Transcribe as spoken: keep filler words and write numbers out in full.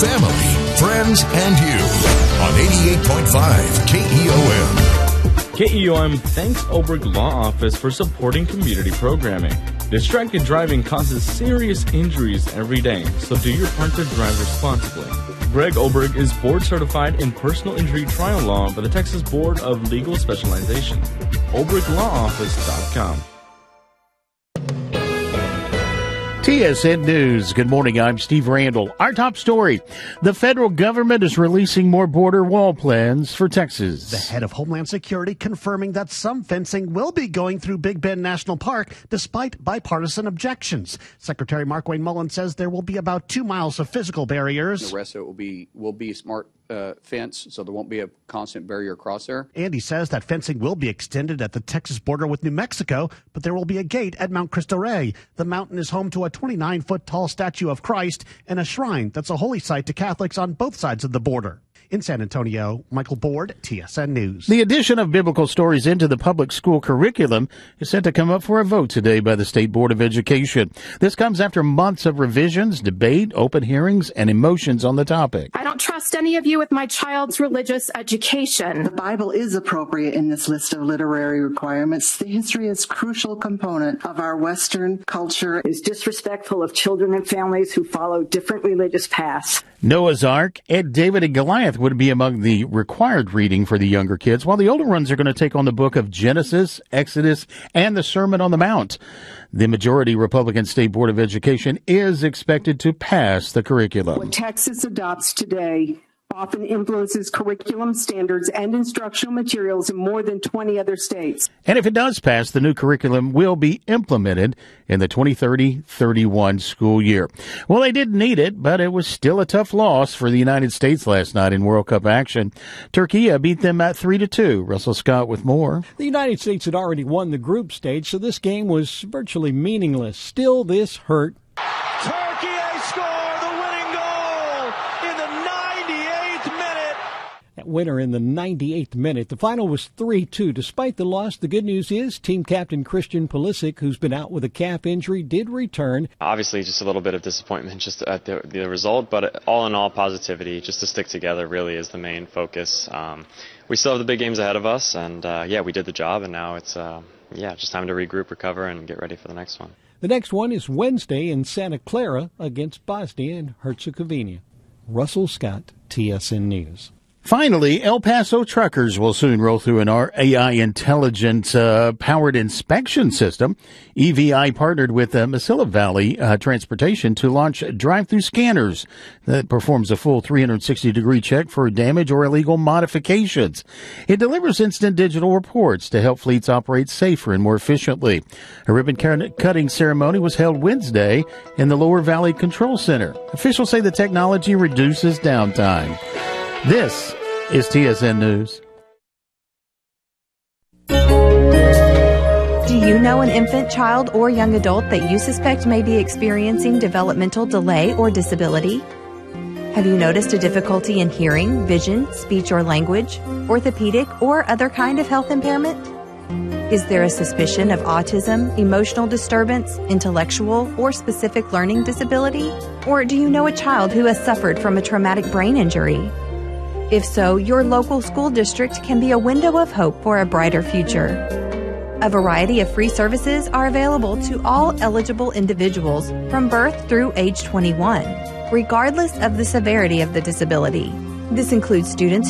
family, friends, and you on eighty-eight point five K E O M. K E O M thanks Oberg Law Office for supporting community programming. Distracted driving causes serious injuries every day, so do your part to drive responsibly. Greg Oberg is board certified in personal injury trial law by the Texas Board of Legal Specialization. oberg law office dot com. T S N News. Good morning. I'm Steve Randall. Our top story. The federal government is releasing more border wall plans for Texas. The head of Homeland Security confirming that some fencing will be going through Big Bend National Park despite bipartisan objections. Secretary Markwayne Mullin says there will be about two miles of physical barriers. The rest of it will be, will be smart Uh, fence, so there won't be a constant barrier across there. And he says that fencing will be extended at the Texas border with New Mexico, but there will be a gate at Mount Cristo Rey. The mountain is home to a twenty-nine foot tall statue of Christ and a shrine that's a holy site to Catholics on both sides of the border. In San Antonio, Michael Board, T S N News. The addition of biblical stories into the public school curriculum is set to come up for a vote today by the State Board of Education. This comes after months of revisions, debate, open hearings, and emotions on the topic. I don't trust any of you with my child's religious education. The Bible is appropriate in this list of literary requirements. The history is a crucial component of our Western culture. It is disrespectful of children and families who follow different religious paths. Noah's Ark and David and Goliath would be among the required reading for the younger kids, while the older ones are going to take on the book of Genesis, Exodus, and the Sermon on the Mount. The majority Republican State Board of Education is expected to pass the curriculum. What Texas adopts today often influences curriculum standards and instructional materials in more than twenty other states. And if it does pass, the new curriculum will be implemented in the twenty thirty thirty-one school year. Well, they didn't need it, but it was still a tough loss for the United States last night in World Cup action. Turkey beat them at three to two. Russell Scott with more. The United States had already won the group stage, so this game was virtually meaningless. Still, this hurt. Turkey score the winning goal in the ninety-eighth minute. That winner in the ninety-eighth minute. The final was three two. Despite the loss, the good news is team captain Christian Pulisic, who's been out with a calf injury, did return. Obviously, just a little bit of disappointment just at the, the result, but all in all, positivity. Just to stick together really is the main focus. Um, we still have the big games ahead of us, and uh, yeah, we did the job, and now it's uh, yeah, just time to regroup, recover, and get ready for the next one. The next one is Wednesday in Santa Clara against Bosnia and Herzegovina. Russell Scott, T S N News. Finally, El Paso truckers will soon roll through an A I intelligent uh, powered inspection system. E V I partnered with uh, Mesilla Valley uh, Transportation to launch drive-through scanners that performs a full three hundred sixty degree check for damage or illegal modifications. It delivers instant digital reports to help fleets operate safer and more efficiently. A ribbon-cutting ceremony was held Wednesday in the Lower Valley Control Center. Officials say the technology reduces downtime. This is T S N News. Do you know an infant, child, or young adult that you suspect may be experiencing developmental delay or disability? Have you noticed a difficulty in hearing, vision, speech or language, orthopedic, or other kind of health impairment? Is there a suspicion of autism, emotional disturbance, intellectual, or specific learning disability? Or do you know a child who has suffered from a traumatic brain injury? If so, your local school district can be a window of hope for a brighter future. A variety of free services are available to all eligible individuals from birth through age twenty-one, regardless of the severity of the disability. This includes students